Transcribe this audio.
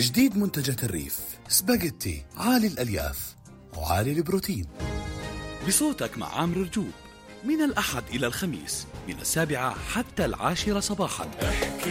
جديد منتجات الريف، سباجيتي عالي الألياف وعالي البروتين. بصوتك مع عامر رجوب من الأحد إلى الخميس من 7 حتى 10 صباحا.